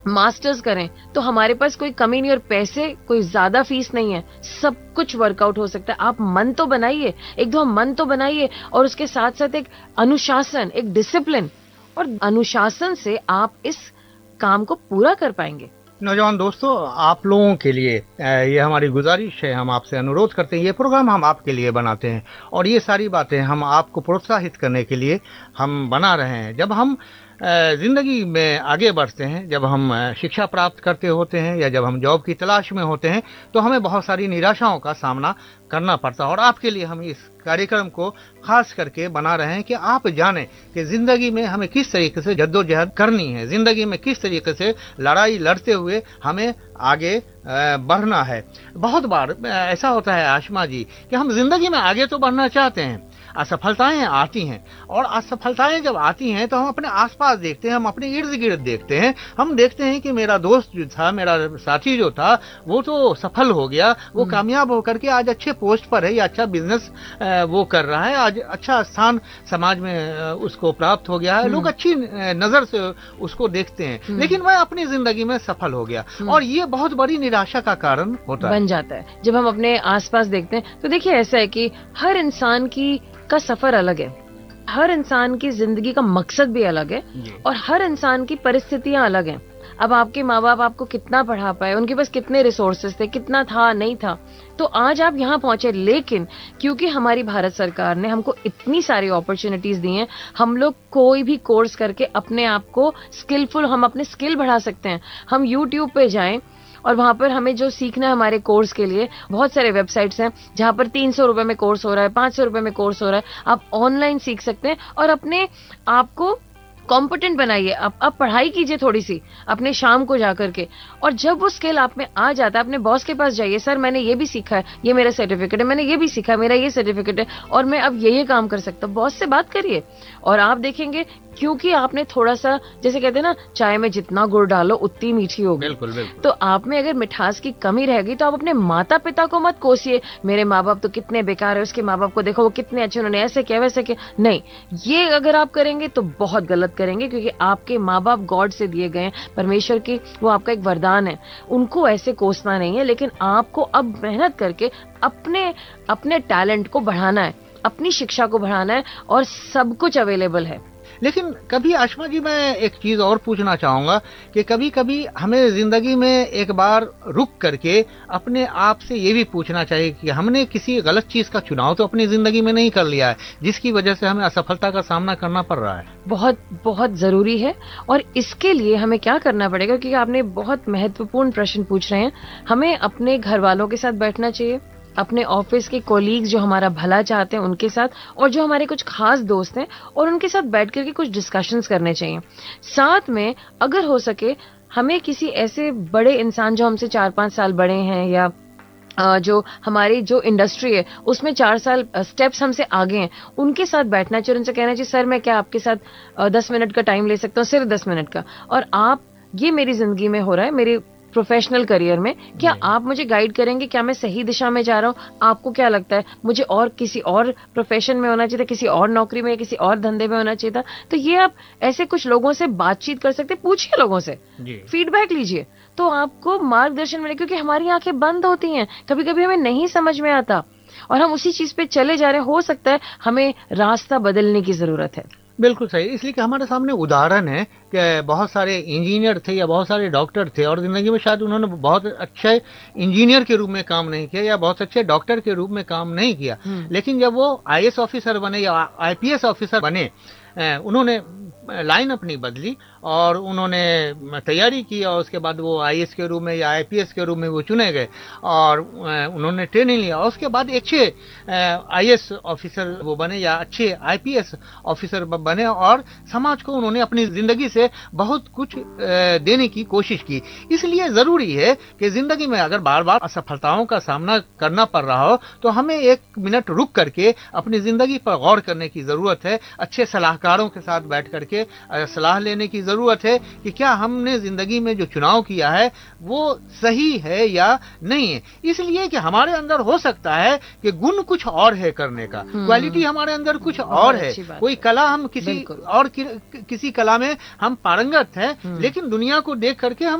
Masters करें तो हमारे पास कोई कमी नहीं और पैसे कोई ज्यादा फीस नहीं है, सब कुछ वर्कआउट हो सकता है। आप मन तो बनाइए, एक दो मन तो बनाइए और उसके साथ साथ एक अनुशासन, एक डिसिप्लिन, और अनुशासन से आप इस काम को पूरा कर पाएंगे। नौजवान दोस्तों, आप लोगों के लिए ये हमारी गुजारिश है, हम आपसे अनुरोध करते हैं, ये प्रोग्राम हम आपके लिए बनाते हैं और ये सारी बातें हम आपको प्रोत्साहित करने के लिए हम बना रहे हैं। जब हम ज़िंदगी में आगे बढ़ते हैं, जब हम शिक्षा प्राप्त करते होते हैं या जब हम जॉब की तलाश में होते हैं, तो हमें बहुत सारी निराशाओं का सामना करना पड़ता है और आपके लिए हम इस कार्यक्रम को खास करके बना रहे हैं कि आप जानें कि ज़िंदगी में हमें किस तरीके से जद्दोजहद करनी है, ज़िंदगी में किस तरीके से लड़ाई लड़ते हुए हमें आगे बढ़ना है। बहुत बार ऐसा होता है आशमा जी कि हम ज़िंदगी में आगे तो बढ़ना चाहते हैं, असफलताएं आती हैं और असफलताएं जब आती हैं तो हम अपने आसपास देखते हैं, हम अपने इर्द गिर्द देखते हैं, हम देखते हैं कि मेरा दोस्त जो था, मेरा साथी जो था, वो तो सफल हो गया, वो कामयाब होकर के आज अच्छे पोस्ट पर है या अच्छा बिजनेस वो कर रहा है, आज अच्छा स्थान समाज में उसको प्राप्त हो गया है, लोग अच्छी नजर से उसको देखते हैं, लेकिन वह अपनी जिंदगी में सफल हो गया और ये बहुत बड़ी निराशा का कारण होता है, बन जाता है। जब हम अपने आसपास देखते हैं तो देखिए ऐसा है कि हर इंसान का सफर अलग है, हर इंसान की जिंदगी का मकसद भी अलग है और हर इंसान की परिस्थितियां अलग हैं। अब आपके माँ बाप आपको कितना पढ़ा पाए, उनके पास कितने रिसोर्सेस थे, कितना था नहीं था, तो आज आप यहाँ पहुंचे। लेकिन क्योंकि हमारी भारत सरकार ने हमको इतनी सारी अपॉर्चुनिटीज दी हैं, हम लोग कोई भी कोर्स करके अपने आप को स्किलफुल, हम अपने स्किल बढ़ा सकते हैं। हम यूट्यूब पे जाएं और वहां पर हमें जो सीखना है हमारे कोर्स के लिए, बहुत सारे वेबसाइट्स हैं जहां पर 300 रुपए में कोर्स हो रहा है, 500 रुपए में कोर्स हो रहा है। आप ऑनलाइन सीख सकते हैं और अपने आप को कॉम्पिटेंट बनाइए। आप पढ़ाई कीजिए थोड़ी सी अपने शाम को जाकर के, और जब वो स्किल आप में आ जाता है, अपने बॉस के पास जाइए, सर मैंने ये भी सीखा है, ये मेरा सर्टिफिकेट है, मैंने ये भी सीखा है, मेरा ये सर्टिफिकेट है और मैं अब ये काम कर सकता हूँ। बॉस से बात करिए और आप देखेंगे, क्योंकि आपने थोड़ा सा, जैसे कहते हैं ना, चाय में जितना गुड़ डालो उतनी मीठी होगी। बिल्कुल बिल्कुल। तो आप में अगर मिठास की कमी रहेगी तो आप अपने माता पिता को मत कोसिए, मेरे माँ बाप तो कितने बेकार है, उसके माँ बाप को देखो वो कितने अच्छे, उन्होंने ऐसे किया वैसे किया। नहीं, ये अगर आप करेंगे तो बहुत गलत करेंगे, क्योंकि आपके माँ बाप गॉड से दिए गए हैं, परमेश्वर की, वो आपका एक वरदान है, उनको ऐसे कोसना नहीं है। लेकिन आपको अब मेहनत करके अपने टैलेंट को बढ़ाना है, अपनी शिक्षा को बढ़ाना है और सब कुछ अवेलेबल है। लेकिन कभी आशमा जी मैं एक चीज और पूछना चाहूंगा कि कभी कभी हमें जिंदगी में एक बार रुक करके अपने आप से ये भी पूछना चाहिए कि हमने किसी गलत चीज का चुनाव तो अपनी जिंदगी में नहीं कर लिया है जिसकी वजह से हमें असफलता का सामना करना पड़ रहा है। बहुत बहुत जरूरी है और इसके लिए हमें क्या करना पड़ेगा, क्योंकि आपने बहुत महत्वपूर्ण प्रश्न पूछ रहे हैं। हमें अपने घर वालों के साथ बैठना चाहिए, अपने ऑफिस के कोलीग्स जो हमारा भला चाहते हैं उनके साथ, और जो हमारे कुछ खास दोस्त हैं, और उनके साथ बैठ करके कुछ डिस्कशंस करने चाहिए। साथ में अगर हो सके हमें किसी ऐसे बड़े इंसान जो हमसे 4-5 साल बड़े हैं, या जो हमारी जो इंडस्ट्री है उसमें 4 साल स्टेप्स हमसे आगे हैं, उनके साथ बैठना चाहिए, उनसे कहना चाहिए, सर मैं क्या आपके साथ 10 मिनट का टाइम ले सकता हूँ, सिर्फ 10 मिनट का, और आप, ये मेरी जिंदगी में हो रहा है, मेरे प्रोफेशनल करियर में, क्या आप मुझे गाइड करेंगे, क्या मैं सही दिशा में जा रहा हूँ, आपको क्या लगता है मुझे और किसी और प्रोफेशन में होना चाहिए था, किसी और नौकरी में, किसी और धंधे में होना चाहिए था। तो ये आप ऐसे कुछ लोगों से बातचीत कर सकते हैं, पूछिए लोगों से, फीडबैक लीजिए, तो आपको मार्गदर्शन मिले, क्योंकि हमारी आंखें बंद होती हैं, कभी कभी हमें नहीं समझ में आता और हम उसी चीज पे चले जा रहे हैं। हो सकता है हमें रास्ता बदलने की जरूरत है। बिल्कुल सही, इसलिए कि हमारे सामने उदाहरण है कि बहुत सारे इंजीनियर थे या बहुत सारे डॉक्टर थे और जिंदगी में शायद उन्होंने बहुत अच्छे इंजीनियर के रूप में काम नहीं किया या बहुत अच्छे डॉक्टर के रूप में काम नहीं किया, लेकिन जब वो आईएएस ऑफिसर बने या आईपीएस ऑफिसर बने, उन्होंने लाइन अपनी बदली और उन्होंने तैयारी की और उसके बाद वो आईएएस के रूप में या आईपीएस के रूप में वो चुने गए और उन्होंने ट्रेनिंग लिया और उसके बाद अच्छे आईएएस ऑफिसर वो बने या अच्छे आईपीएस ऑफिसर बने और समाज को उन्होंने अपनी जिंदगी से बहुत कुछ देने की कोशिश की। इसलिए ज़रूरी है कि ज़िंदगी में अगर बार बार असफलताओं का सामना करना पड़ रहा हो तो हमें 1 मिनट रुक करके अपनी ज़िंदगी पर गौर करने की ज़रूरत है, अच्छे सलाहकारों के साथ बैठ करके से सलाह लेने की जरूरत है कि क्या हमने जिंदगी में जो चुनाव किया है वो सही है या नहीं है। इसलिए कि हमारे अंदर हो सकता है कि गुण कुछ और है करने का, क्वालिटी हमारे अंदर कुछ और है, कोई कला हम किसी और किसी कला में हम पारंगत हैं, लेकिन दुनिया को देख करके हम